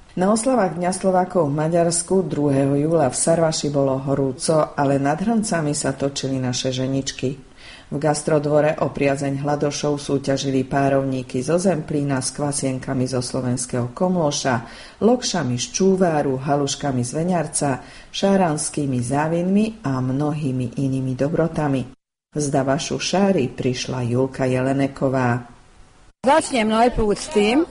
Na oslavách Dňa Slovákov v Maďarsku 2. júla v Sarvaši bolo horúco, ale nad hrncami sa točili naše ženičky. V gastrodvore o priazeň hladošov súťažili párovníky zo Zemplína s kvasienkami zo slovenského Komloša, lokšami z Čúváru, haluškami z Veňarca, šáranskými závinmi a mnohými inými dobrotami. Z Davašu Šáry prišla Julka Jeleneková. Začnem najprv s tým,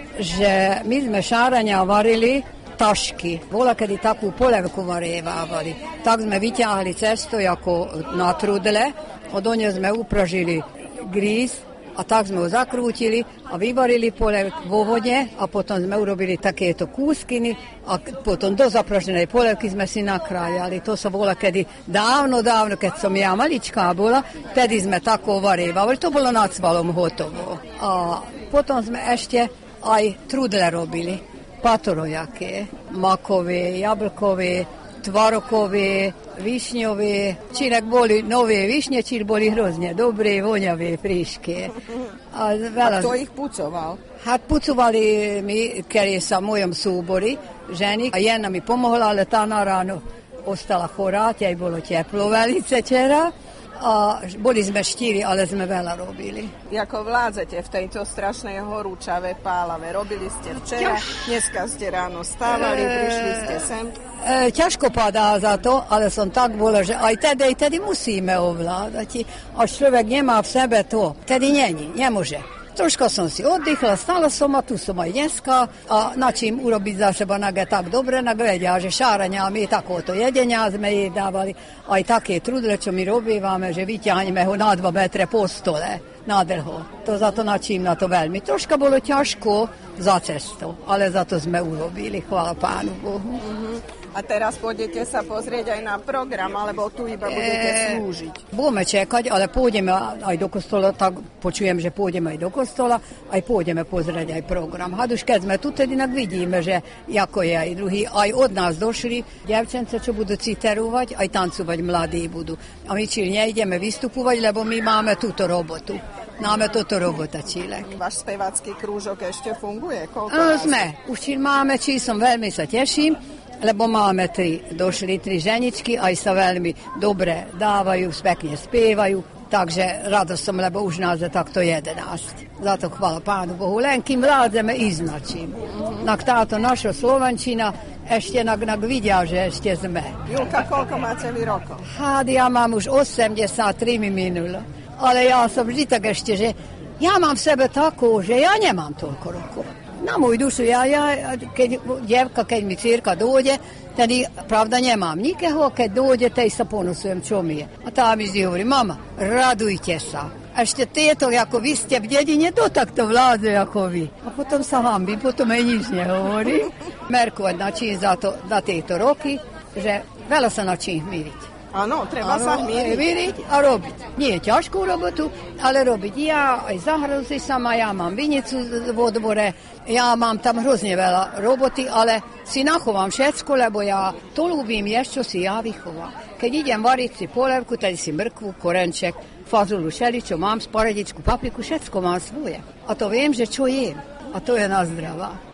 že my sme šárania varili tašky. Bola kedy takú polevku varievávali. Tak sme vyťahli cesto ako na trudle, od oňa sme upražili gríz a tak sme ho zakrútili a vyvarili polevku vo vode a potom sme urobili takéto kúskiny a potom do zapraženej polevky sme si nakrájali. To sa bola kedy dávno, keď som ja maličká bola, tedy sme tako varievali. To bolo nad Svalom hotovo. A potom sme ešte aj trudle robili, patorojaké, makové, jablkové, tvarokové, višňové. Činek boli nové višne, či boli hrozne dobré, voňavé, príške. A kto ich pucoval? Pucovali mi, keď sa v mojom súbori, ženy. A jedna mi pomohla, ale tá na ráno ostala chorá, jej bolo teplo velice včera. A boli sme 4, ale sme veľa robili. Ako vládzete v tejto strašnej horúčave, pálave? Robili ste včera, dneska ste ráno stávali, prišli ste sem? Ťažko padá za to, ale som tak bola, že aj tedy musíme ovládať. Až človek nemá v sebe to, tedy nemôže. Troška som si oddychla, stala som a tu som aj dneska a na čím urobiť za seba nage tak dobre, vedia, že šárania my takoto jedenia sme jej dávali, aj také trudle, čo my robívame, že vyťahneme ho na 2 metre po stole, na dlho. To za to načím na to veľmi. Troška bolo ťažko za cestu, ale za to sme urobili, chvála Pánu Bohu. A teraz pôjdete sa pozrieť aj na program, alebo tu iba budete slúžiť? Budeme čekať, ale pôjdeme aj do kostola, tak počujem, že pôjdeme aj do kostola, aj pôjdeme pozrieť aj program. Už keď sme tu, tedy vidíme, že ako je aj druhý. Aj od nás došli dievčence, čo budú citerovať, aj tancovať mladí budú. A my či nejdeme vystupovať, lebo my máme túto robotu. Máme toto robota, Čílek. Váš spevácky krúžok ešte funguje? Sme. Už či máme, či som veľmi sa teším, lebo máme 3 ženičky, aj sa veľmi dobre dávajú, pekne spievajú, takže radosť som, lebo už nás je takto 11. Za to chvála Pánu Bohu, len kým vládzeme iznačím. Tak táto naša Slovenčina ešte vidia, že ešte sme. Julka, koľko máte vy rokov? Ja mám už 83 mi minulo, ale ja som vždy tak ešte, že ja mám v sebe takú, že ja nemám toľko rokov. Na môj dušu, keď mi círka dôjde, tedy pravda nemám nikoho, keď dôjde, tej sa ponosujem, čo mi je. A tá mi vždy hovorí, mama, radujte sa. Ešte tieto, ako vy ste v dedine, to takto vládze ako vy. A potom sa hambí, potom aj nič nehovorí. Merkovať načím za tieto roky, že veľa sa načím míriť. Áno, treba sa hmíriť a robiť. Nie je ťažkú robotu, ale robiť. Ja aj zahrozí sama, ja mám vinicu vo dvore, ja mám tam hrozne veľa roboty, ale si nachovám všetko, lebo ja to ľúbim jesť, čo si ja vychovám. Keď idem variť si polevku, tedy si mrkvu, korenček, fazulu, šeličo, mám sporedičku, papriku, všetko mám svoje. A to viem, že čo jem. A to je na zdravá.